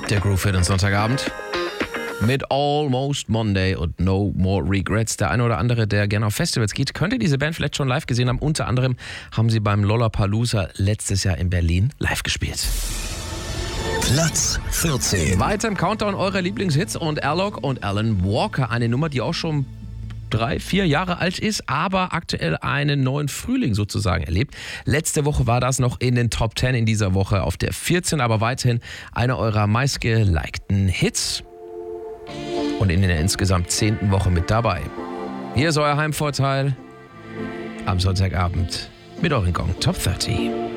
Der Groove für den Sonntagabend mit Almost Monday und No More Regrets. Der eine oder andere, der gerne auf Festivals geht, könnte diese Band vielleicht schon live gesehen haben. Unter anderem haben sie beim Lollapalooza letztes Jahr in Berlin live gespielt. Platz 14. Weiter im Countdown eurer Lieblingshits und Alok und Alan Walker. Eine Nummer, die auch schon 3-4 Jahre alt ist, aber aktuell einen neuen Frühling sozusagen erlebt. Letzte Woche war das noch in den Top 10, in dieser Woche auf der 14, aber weiterhin einer eurer meistgelikten Hits und in der insgesamt 10. Woche mit dabei. Hier ist euer Heimvorteil am Sonntagabend mit euren Gong Top 30.